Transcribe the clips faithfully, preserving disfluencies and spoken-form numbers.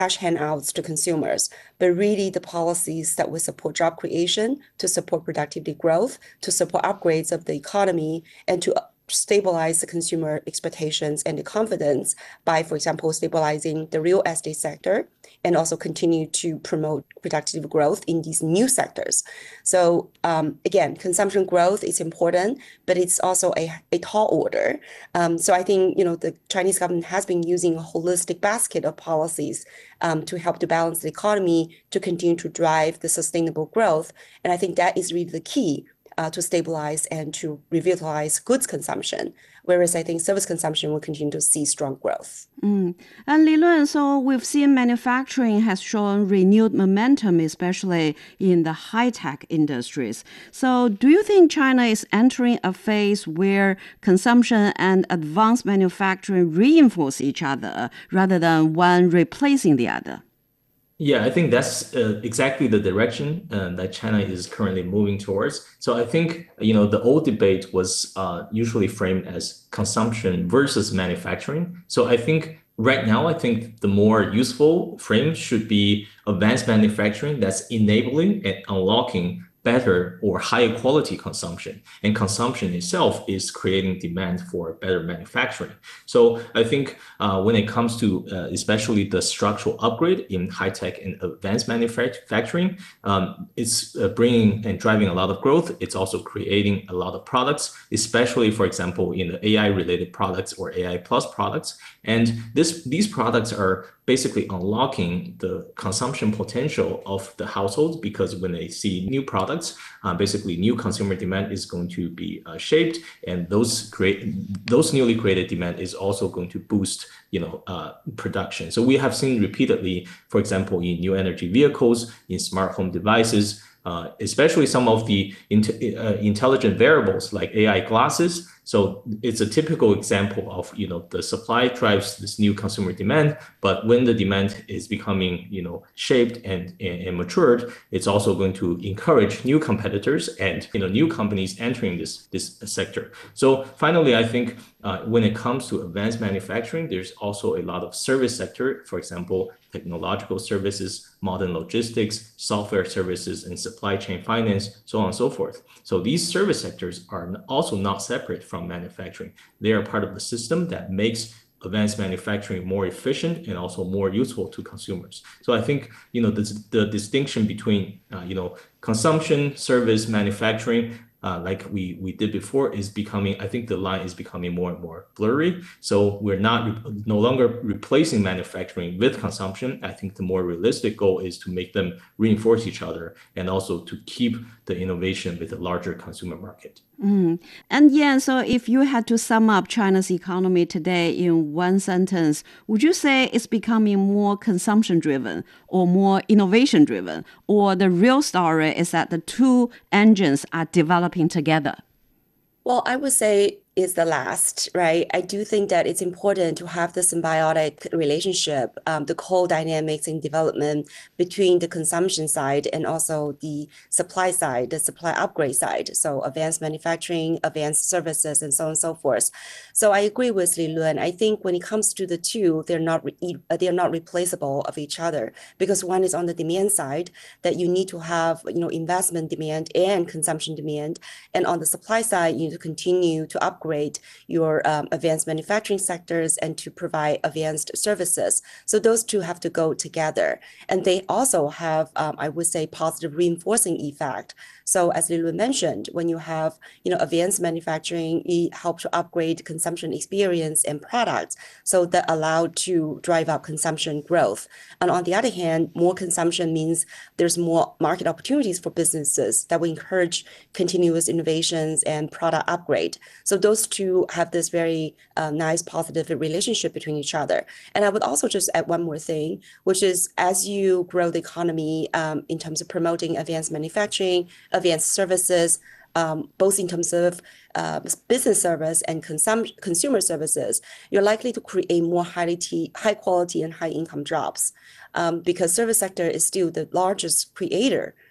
cash handouts to consumers, but really the policies that will support job creation, to support productivity growth, to support upgrades of the economy, and to stabilize the consumer expectations and the confidence by, for example, stabilizing the real estate sector and also continue to promote productive growth in these new sectors. So um, again, consumption growth is important, but it's also a, a tall order. Um, so I think, you know, the Chinese government has been using a holistic basket of policies um, to help to balance the economy, to continue to drive the sustainable growth. And I think that is really the key Uh, to stabilize and to revitalize goods consumption, whereas I think service consumption will continue to see strong growth. Mm. And Li Lun, so we've seen manufacturing has shown renewed momentum, especially in the high-tech industries. So do you think China is entering a phase where consumption and advanced manufacturing reinforce each other rather than one replacing the other? Yeah, I think that's uh, exactly the direction uh, that China is currently moving towards. So I think, you know, the old debate was uh, usually framed as consumption versus manufacturing. So I think right now, I think the more useful frame should be advanced manufacturing that's enabling and unlocking better or higher quality consumption. And consumption itself is creating demand for better manufacturing. So I think uh, when it comes to uh, especially the structural upgrade in high-tech and advanced manufacturing, um, it's uh, bringing and driving a lot of growth. It's also creating a lot of products, especially, for example, in the A I-related products or A I plus products. And this these products are basically unlocking the consumption potential of the households, because when they see new products, uh, basically new consumer demand is going to be uh, shaped, and those create those newly created demand is also going to boost, you know, uh, production. So we have seen repeatedly, for example, in new energy vehicles, in smart home devices, uh, especially some of the int uh, intelligent wearables like A I glasses. So it's a typical example of, you know, the supply drives this new consumer demand, but when the demand is becoming, you know, shaped and, and, and matured, it's also going to encourage new competitors and, you know, new companies entering this, this sector. So finally, I think uh, when it comes to advanced manufacturing, there's also a lot of service sector, for example, technological services, modern logistics, software services, and supply chain finance, so on and so forth. So these service sectors are also not separate from manufacturing. They are part of the system that makes advanced manufacturing more efficient and also more useful to consumers. So I think, you know, the, the distinction between, uh, you know, consumption, service, manufacturing, Uh, like we we did before, is becoming, I think the line is becoming more and more blurry. So we're not no longer replacing manufacturing with consumption. I think the more realistic goal is to make them reinforce each other and also to keep the innovation with a larger consumer market. Mm. And yeah, so if you had to sum up China's economy today in one sentence, would you say it's becoming more consumption driven or more innovation driven? Or the real story is that the two engines are developing together? Well, I would say is the last, right? I do think that it's important to have the symbiotic relationship, um, the co-dynamics in development between the consumption side and also the supply side, the supply upgrade side. So advanced manufacturing, advanced services, and so on and so forth. So I agree with Li Lun. I think when it comes to the two, they're not they're not replaceable of each other, because one is on the demand side that you need to have, you know, investment demand and consumption demand, and on the supply side, you need to continue to upgrade upgrade your um, advanced manufacturing sectors and to provide advanced services. So those two have to go together. And they also have, um, I would say, positive reinforcing effect. So as Li Lun mentioned, when you have, you know, advanced manufacturing, it helps to upgrade consumption experience and products. So that allowed to drive up consumption growth. And on the other hand, more consumption means there's more market opportunities for businesses that will encourage continuous innovations and product upgrade. So those two have this very uh, nice positive relationship between each other. And I would also just add one more thing, which is as you grow the economy um, in terms of promoting advanced manufacturing, advanced services, um, both in terms of uh, business service and consum consumer services, you're likely to create more highly high quality and high income jobs um, because service sector is still the largest creator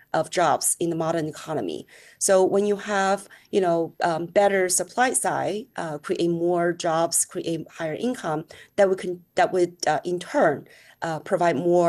of jobs in the modern economy. So when you have, you know, um, better supply side, uh, create more jobs, create higher income, that would, that would uh, in turn uh, provide more